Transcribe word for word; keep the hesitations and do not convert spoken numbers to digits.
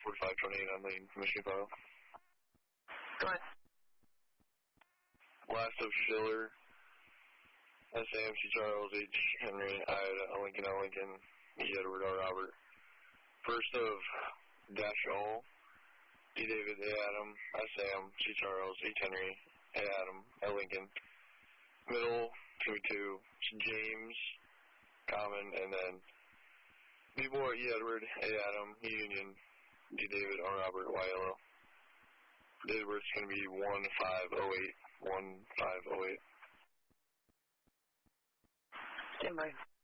forty-five twenty-eight on lane Michigan file. Go ahead. Last of Schiller, S A M C Charles, H Henry, Ida, Lincoln, L Lincoln, E Edward, R Robert. First of Dash O, D David, A Adam, S A M C Charles, H Henry, A Adam, L Lincoln. Middle, two two, James, Common, and then B-Boy, E Edward, A Adam, E Union, D David, R Robert, Y L O. Date of birth is going to be one five oh eight, one five oh eight. Stand by.